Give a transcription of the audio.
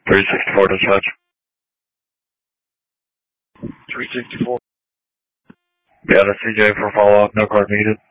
364 dispatch. 364. Yeah, the CJ for follow-up, no card needed.